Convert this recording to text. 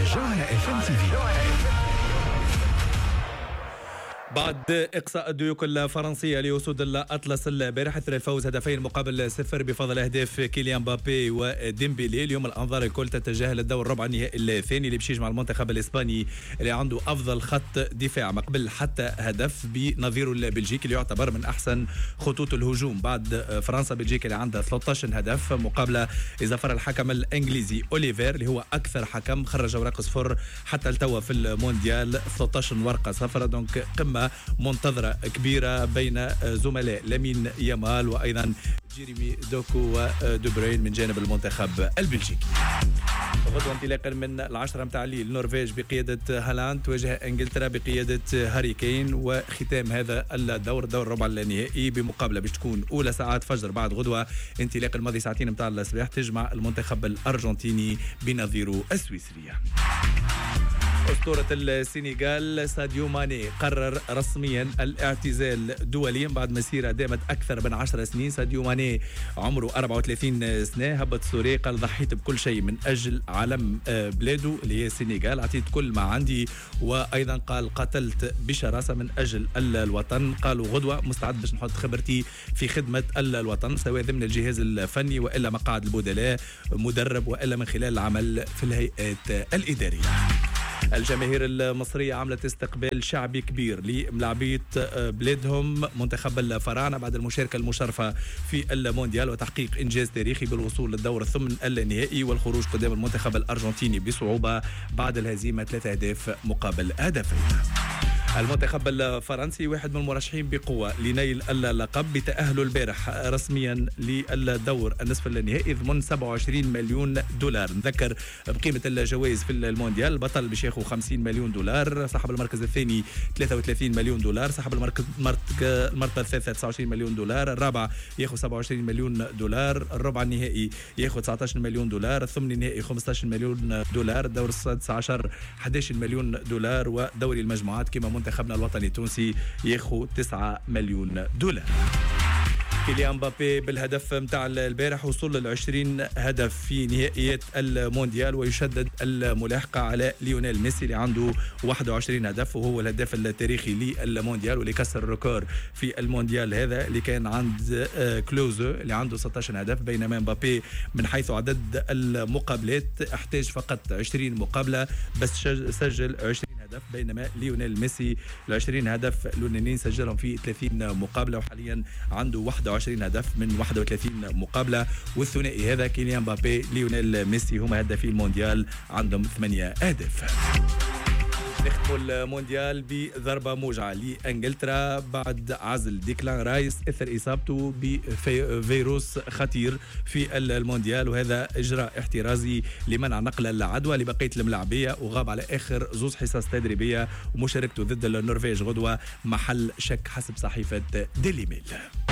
جوهرة اف ام تي في. بعد إقصاء الديوك الفرنسية لأسود الأطلس البارح أثر الفوز هدفين مقابل صفر بفضل أهداف كيليان مبابي وديمبيلي. اليوم الأنظار الكل تتجه للدور ربع النهائي الثاني اللي بيشيج مع المنتخب الإسباني اللي عنده أفضل خط دفاع مقبل حتى هدف بنظيره البلجيكي اللي يعتبر من أحسن خطوط الهجوم بعد فرنسا. بلجيكا اللي عندها 13 هدف مقابل إظافر الحكم الإنجليزي أوليفير اللي هو أكثر حكم خرج ورقة صفر حتى التوا في المونديال، 13 ورقة صفر. دونك قمة منتظرة كبيرة بين زملاء لامين يامال وأيضا جيريمي دوكو ودوبرين من جانب المنتخب البلجيكي. غدوة انطلاقا من 10 متاع الليل النرويج بقيادة هالاند تواجه انجلترا بقيادة هاري كين، وختام هذا الدور ربع النهائي بمقابلة باش تكون أولى ساعات فجر بعد غدوة انطلاق الماضي ساعتين متاع الصباح تجمع المنتخب الأرجنتيني بنظيره السويسري. أسطورة السنغال ساديو ماني قرر رسميا الاعتزال دوليا بعد مسيرة دامت أكثر من 10 سنين. ساديو ماني عمره 34 سنة، هبط سوري قال ضحيت بكل شيء من أجل علم بلاده اللي هي السنغال، أعطيت كل ما عندي، وأيضا قال قاتلت بشراسة من أجل الوطن. قالوا غدوة مستعد باش نحط خبرتي في خدمة الوطن سواء ضمن الجهاز الفني وإلا مقاعد البدلاء مدرب وإلا من خلال العمل في الهيئات الإدارية. الجماهير المصرية عملت استقبال شعبي كبير لملاعبية بلادهم منتخب الفراعنة بعد المشاركة المشرفة في المونديال وتحقيق إنجاز تاريخي بالوصول للدور الثمن النهائي والخروج قدام المنتخب الأرجنتيني بصعوبة بعد الهزيمة 3 أهداف مقابل هدفين. المنتخب الفرنسي واحد من المرشحين بقوة لنيل اللقب بتأهله البارح رسميا للدور النصف النهائي ضمن 27 مليون دولار. نذكر بقيمة الجوائز في المونديال، البطل باش ياخذ 50 مليون دولار، صاحب المركز الثاني 33 مليون دولار، صاحب المرتبة الثالثة 29 مليون دولار، الرابع ياخذ 27 مليون دولار، الربع النهائي ياخذ 19 مليون دولار، الثمن النهائي 15 مليون دولار، الدور السادس عشر 11 مليون دولار، ودوري المجموعات كما منتخبنا الوطني التونسي ياخذ 9 مليون دولار. كيليان مبابي بالهدف متاع البارح وصل ل 20 هدف في نهائيات المونديال، ويشدد الملاحقة على ليونيل ميسي اللي عنده 21 هدف وهو الهداف التاريخي للمونديال واللي كسر الريكور في المونديال هذا اللي كان عند كلوزو اللي عنده 16 هدف، بينما مبابي من حيث عدد المقابلات احتاج فقط 20 مقابلة بس سجل 20 هدف، بينما ليونيل ميسي ال 20 هدف الأولانيين سجلهم في 30 مقابلة وحاليا عنده 21 هدف من 31 مقابلة. والثنائي هذا كيليان مبابي ليونيل ميسي هما هدافي المونديال عندهم 8 أهداف. نختموا المونديال بضربة موجعة لإنجلترا بعد عزل ديكلان رايس إثر إصابته بفيروس خطير في المونديال، وهذا إجراء احترازي لمنع نقل العدوى لبقية الملاعبية، وغاب على آخر زوز حصص تدريبية ومشاركته ضد النرويج غدوة محل شك حسب صحيفة ديلي ميل.